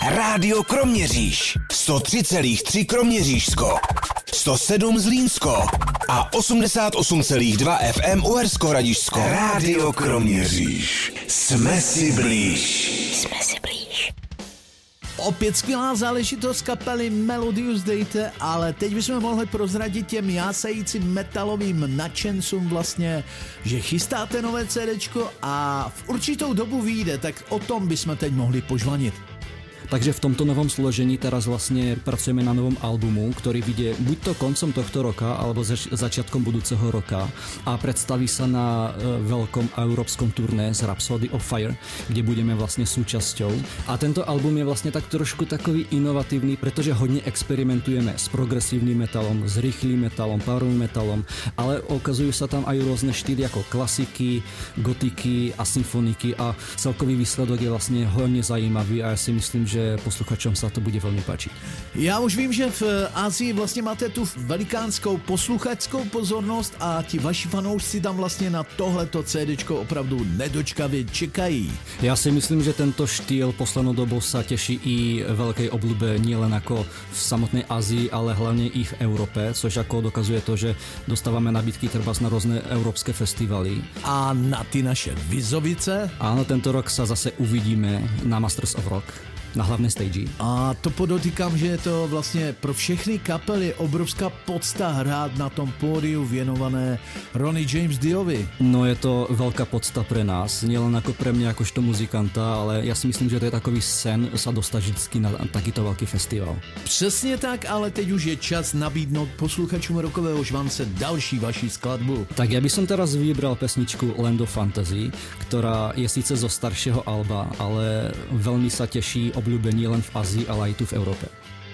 Rádio Kroměříž. 103,3 Kroměřížsko. 107 Zlínsko. A 88,2 FM Uhersko-Hradišťsko. Rádio Kroměříž. Jsme si blíž. Jsme si blíž. Opět skvělá záležitost kapely Melodius Date, ale teď bychom mohli prozradit těm jásajícím metalovým nadšencům vlastně, že chystáte nové CDčko a v určitou dobu vyjde, tak o tom bychom teď mohli požvanit. Takže v tomto novom složení teraz vlastne pracujeme na novom albumu, ktorý vyjde buď to koncom tohto roka, alebo začiatkom budúceho roka a predstaví sa na veľkom európskom turné z Rhapsody of Fire, kde budeme vlastne súčasťou. A tento album je vlastne tak trošku takový inovatívny, pretože hodne experimentujeme s progresívnym metalom, s rýchlým metalom, powerovým metalom, ale ukazujú sa tam aj rôzne štýly ako klasiky, gotiky a symfoniky a celkový výsledok je vlastne hodne zajímavý a ja si myslím, že posluchačům se to bude velmi páčit. Já už vím, že v Asii vlastně máte tu velikánskou posluchačskou pozornost a ti vaši fanoušci tam vlastně na tohleto CDčko opravdu nedočkavě čekají. Já si myslím, že tento štýl poslednou dobou se těší i velké oblube nielen jako v samotné Asii, ale hlavně i v Evropě, což jako dokazuje to, že dostáváme nabídky třeba na různé evropské festivaly. A na ty naše Vizovice? Ano, tento rok se zase uvidíme na Masters of Rock. Na hlavné stage. A to podotýkám, že je to vlastně pro všechny kapely obrovská podsta hrát na tom pódiu věnované Ronnie James Diovi. No je to velká podsta pre nás, nielen jako pre mě jakožto muzikanta, ale já si myslím, že to je takový sen sa dostat vždycky na takýto velký festival. Přesně tak, ale teď už je čas nabídnout posluchačům Rockového žvance další vaši skladbu. Tak ja by som teraz vybral pesničku Land of Fantasy, ktorá je síce zo staršieho alba, ale veľmi sa teší obľúbení len v Ázii, ale aj tu v Európe.